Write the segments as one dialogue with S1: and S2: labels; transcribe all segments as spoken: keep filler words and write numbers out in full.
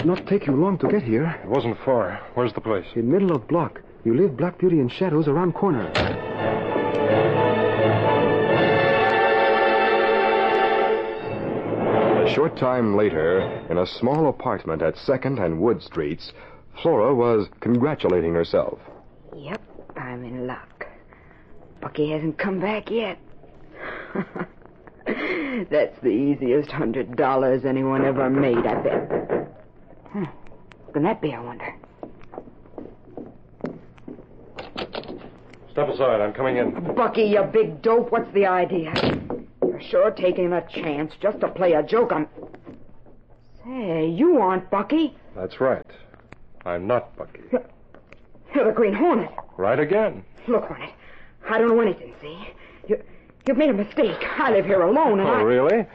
S1: did not take you long to get here.
S2: It wasn't far. Where's the place?
S1: In middle of block. You leave Black Beauty and Shadows around corner.
S3: A short time later, in a small apartment at second and Wood Streets, Flora was congratulating herself.
S4: Yep, I'm in luck. Bucky hasn't come back yet. That's the easiest hundred dollars anyone ever made, I bet. Hmm. What can that be, I wonder?
S2: Step aside. I'm coming in.
S4: Bucky, you big dope. What's the idea? You're sure taking a chance just to play a joke on... Say, you aren't Bucky.
S2: That's right. I'm not Bucky.
S4: You're, you're the Green Hornet.
S2: Right again.
S4: Look, Hornet, I don't know anything, see? You, you've made a mistake. I live here alone, and
S2: oh,
S4: I...
S2: Oh, really?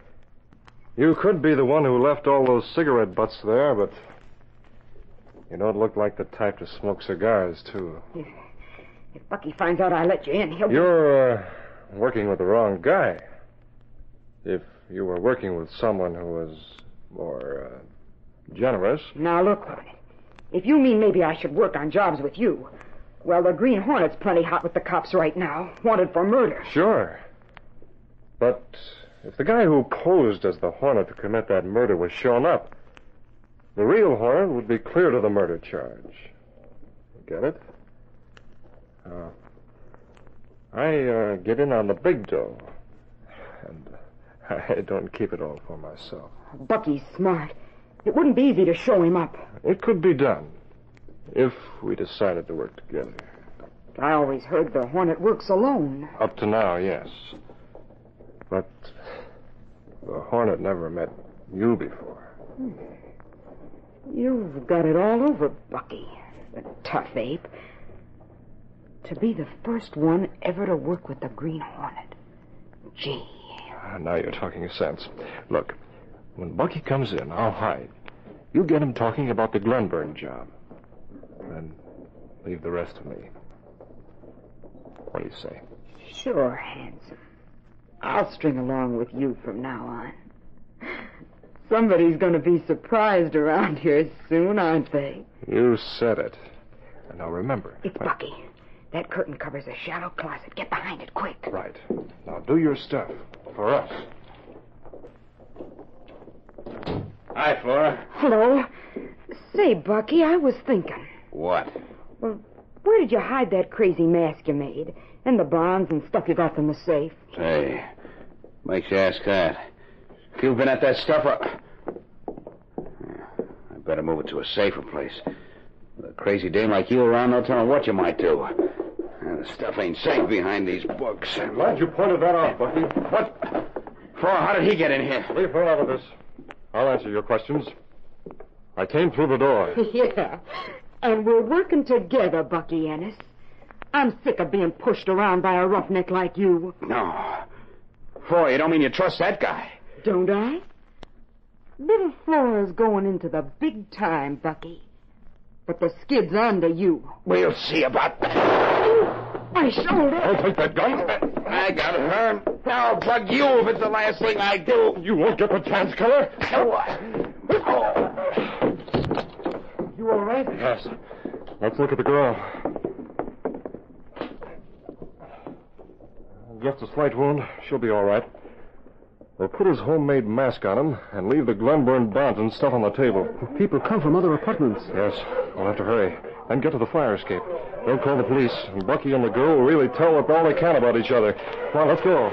S2: You could be the one who left all those cigarette butts there, but... You don't look like the type to smoke cigars, too.
S4: Yeah. If Bucky finds out I let you in, he'll...
S2: You're uh, working with the wrong guy. If you were working with someone who was more uh, generous...
S4: Now, look, Hornet. If you mean maybe I should work on jobs with you, well, the Green Hornet's plenty hot with the cops right now, wanted for murder.
S2: Sure. But if the guy who posed as the Hornet to commit that murder was shown up, the real Hornet would be cleared of the murder charge. Get it? Uh, I uh, get in on the big dough, and I don't keep it all for myself.
S4: Bucky's smart. It wouldn't be easy to show him up.
S2: It could be done, if we decided to work together.
S4: I always heard the Hornet works alone.
S2: Up to now, yes. But the Hornet never met you before.
S4: Hmm. You've got it all over, Bucky, the tough ape. To be the first one ever to work with the Green Hornet. Gee.
S2: Uh, now you're talking sense. Look, when Bucky comes in, I'll hide. You get him talking about the Glenburn job. Then leave the rest to me. What do you say?
S4: Sure, handsome. I'll string along with you from now on. Somebody's going to be surprised around here soon, aren't they?
S2: You said it. And now remember...
S4: It's Bucky. That curtain covers a shadow closet. Get behind it, quick.
S2: Right. Now do your stuff. For us.
S5: Hi, Flora.
S4: Hello. Say, Bucky, I was thinking.
S5: What?
S4: Well, where did you hide that crazy mask you made? And the bonds and stuff you got from the safe?
S5: Hey, makes you ask that. If you've been at that stuff, I... I better move it to a safer place. With a crazy dame like you around, no telling what you might do. And the stuff ain't safe behind these books.
S2: Glad you pointed that out, Bucky.
S5: What? Flora, how did he get in here?
S2: Leave her out of this. I'll answer your questions. I came through the door.
S4: Yeah. And we're working together, Bucky Ennis. I'm sick of being pushed around by a roughneck like you.
S5: No. Flora, you don't mean you trust that guy?
S4: Don't I? Little Flora's going into the big time, Bucky. But the skid's under you.
S5: We'll see about that.
S4: My shoulder.
S2: I'll take that gun.
S5: I got her. I'll plug you if it's the last thing I do.
S2: You won't get the chance, killer.
S5: Oh. Oh.
S2: You all right? Yes. Let's look at the girl. Just a slight wound. She'll be all right. We'll put his homemade mask on him and leave the Glenburn bonds and stuff on the table.
S1: People come from other apartments.
S2: Yes. We'll have to hurry. Then get to the fire escape. They'll call the police, and Bucky and the girl will really tell what all they can about each other. Come on, let's go.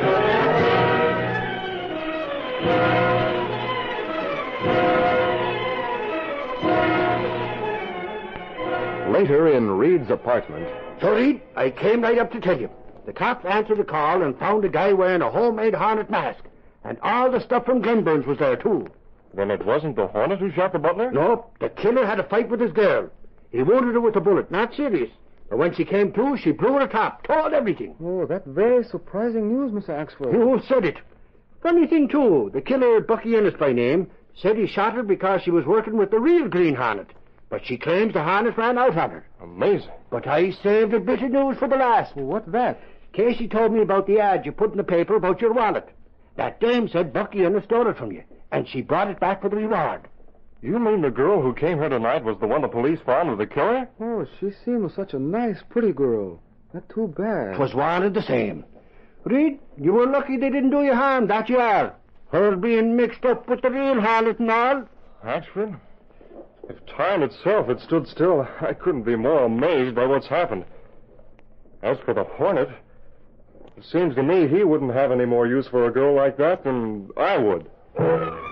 S3: Later in Reed's apartment...
S6: So, Reed, I came right up to tell you. The cops answered the call and found a guy wearing a homemade Hornet mask. And all the stuff from Glenburn's was there, too.
S2: Then it wasn't the Hornet who shot the butler?
S6: Nope. The killer had a fight with his girl. He wounded her with a bullet, not serious. But when she came to, she blew her top, told everything.
S1: Oh, that's very surprising news, Mister Axford.
S6: You said it. Funny thing, too. The killer, Bucky Ennis by name, said he shot her because she was working with the real Green Hornet. But she claims the Hornet ran out on her.
S2: Amazing.
S6: But I saved a bit of news for the last.
S1: Well, what's that?
S6: Casey told me about the ad you put in the paper about your wallet. That dame said Bucky Ennis stole it from you, and she brought it back for the reward.
S2: You mean the girl who came here tonight was the one the police found with the killer?
S1: Oh, she seemed such a nice, pretty girl. Not too bad.
S6: 'Twas one and the same. Reed, you were lucky they didn't do you harm, that you are. Her being mixed up with the real harlot and all.
S2: Ashford, if time itself had stood still, I couldn't be more amazed by what's happened. As for the Hornet, it seems to me he wouldn't have any more use for a girl like that than I would.